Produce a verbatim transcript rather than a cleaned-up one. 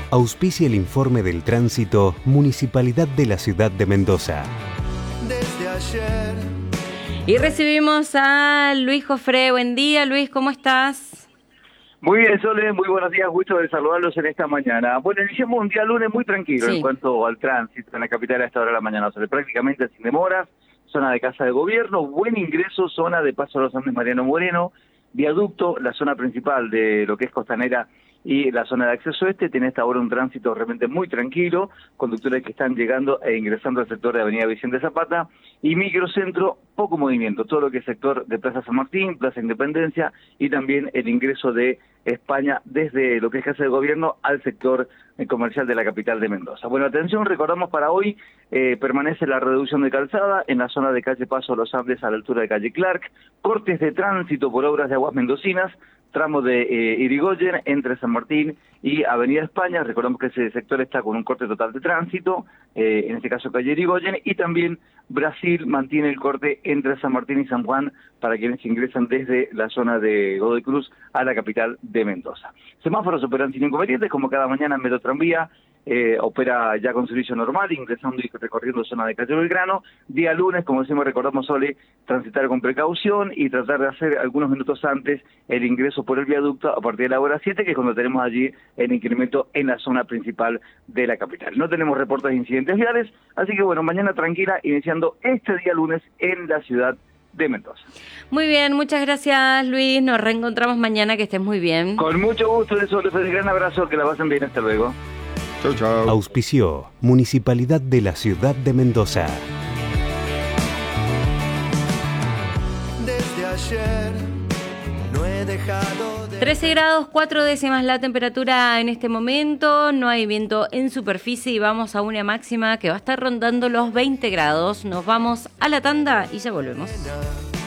Auspicia el informe del tránsito Municipalidad de la Ciudad de Mendoza. Desde ayer. Y recibimos a Luis Jofré. Buen día, Luis, ¿cómo estás? Muy bien, Sole, muy buenos días, gusto de saludarlos en esta mañana. Bueno, iniciamos un día lunes muy tranquilo, sí, en cuanto al tránsito en la capital a esta hora de la mañana, Sole, prácticamente sin demoras, zona de Casa de Gobierno, buen ingreso, zona de Paso a los Andes Mariano Moreno, viaducto, la zona principal de lo que es Costanera y la zona de acceso este, tiene esta hora un tránsito realmente muy tranquilo, conductores que están llegando e ingresando al sector de Avenida Vicente Zapata, y microcentro, poco movimiento, todo lo que es sector de Plaza San Martín, Plaza Independencia, y también el ingreso de España desde lo que es Casa de Gobierno al sector comercial de la capital de Mendoza. Bueno, atención, recordamos para hoy, eh, permanece la reducción de calzada en la zona de calle Paso a los Andes a la altura de calle Clark, cortes de tránsito por obras de aguas mendocinas, tramo de eh, Irigoyen entre San Martín y Avenida España. Recordamos que ese sector está con un corte total de tránsito, eh, en este caso calle Irigoyen, y también Brasil mantiene el corte entre San Martín y San Juan para quienes ingresan desde la zona de Godoy Cruz a la capital de Mendoza. Semáforos operan sin inconvenientes, como cada mañana en Metro Tranvía, eh, opera ya con servicio normal, ingresando y recorriendo zona de Calle Belgrano. Día lunes, como decimos, recordamos, Sole, transitar con precaución y tratar de hacer algunos minutos antes el ingreso por el viaducto a partir de la hora siete, que es cuando tenemos allí el incremento en la zona principal de la capital. No tenemos reportes de incidentes viales, así que bueno, mañana tranquila, iniciando este día lunes en la ciudad de Mendoza. Muy bien, muchas gracias, Luis. Nos reencontramos mañana, que estés muy bien. Con mucho gusto, de eso les doy un gran abrazo, que la pasen bien, hasta luego. Chau, chau. Auspició Municipalidad de la Ciudad de Mendoza. Desde ayer no he dejado de... trece grados, cuatro décimas la temperatura en este momento, no hay viento en superficie y vamos a una máxima que va a estar rondando los veinte grados. Nos vamos a la tanda y ya volvemos.